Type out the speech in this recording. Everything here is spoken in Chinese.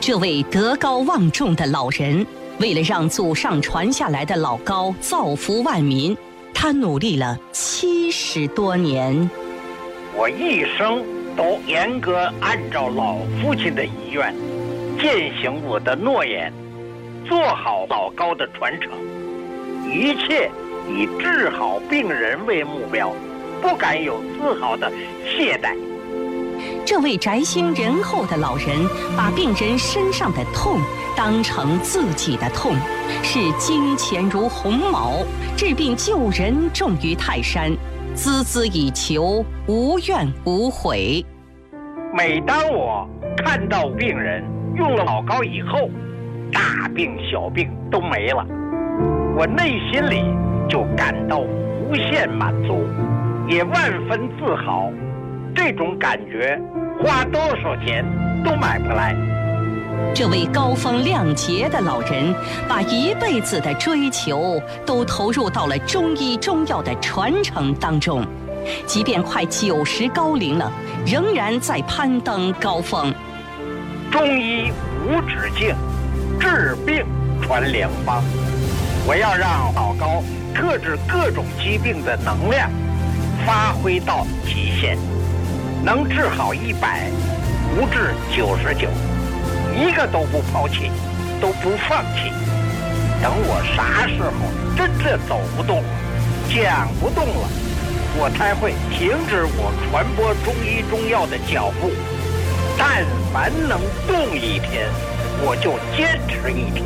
这位德高望重的老人，为了让祖上传下来的老高造福万民，他努力了70多年。 我一生都严格按照老父亲的遗愿，践行我的诺言，做好老高的传承，一切以治好病人为目标，不敢有丝毫的懈怠。 这位宅心仁厚的老人，把病人身上的痛当成自己的痛，视金钱如鸿毛，治病救人重于泰山，孜孜以求，无怨无悔。 每当我看到病人用了老高以后，大病小病都没了，我内心里就感到无限满足，也万分自豪。这种感觉花多少钱都买不来。 这位高风亮节的老人，把一辈子的追求都投入到了中医中药的传承当中，即便快90高龄了，仍然在攀登高峰。 中医无止境，治病传良方。我要让老高克制各种疾病的能量发挥到极限，能治好100，无治99，一个都不抛弃，都不放弃。等我啥时候真正走不动了，讲不动了，我才会停止我传播中医中药的脚步。但凡能动一天，我就坚持一天。